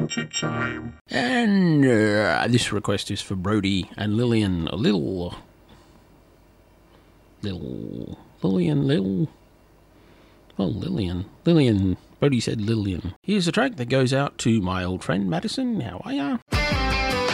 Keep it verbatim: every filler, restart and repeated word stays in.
Adventure Time. And uh, this request is for Brody and Lillian. A little... Little... Lillian, little... Well, Lillian. Lillian... Brody said Lillian. Here's a track that goes out to my old friend Madison. How are ya?